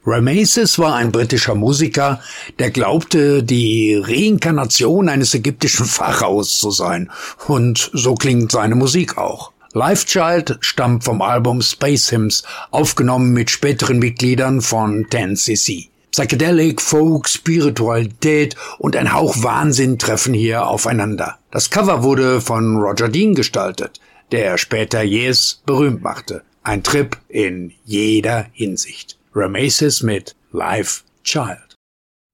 Rameses war ein britischer Musiker, der glaubte, die Reinkarnation eines ägyptischen Pharaos zu sein. Und so klingt seine Musik auch. Life Child stammt vom Album Space Hymns, aufgenommen mit späteren Mitgliedern von 10cc. Psychedelic, Folk, Spiritualität und ein Hauch Wahnsinn treffen hier aufeinander. Das Cover wurde von Roger Dean gestaltet, der später Yes berühmt machte. Ein Trip in jeder Hinsicht. Rameses mit Life Child.